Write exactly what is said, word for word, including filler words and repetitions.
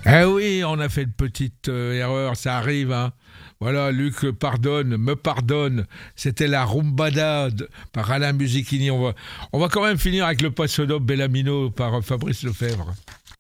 Eh oui, on a fait une petite euh, erreur, ça arrive, hein. Voilà, Luc pardonne, me pardonne. C'était la Rumbada de- par Alain Musichini. On va, on va quand même finir avec le Passo Doble Bellamino par euh, Fabrice Lefebvre.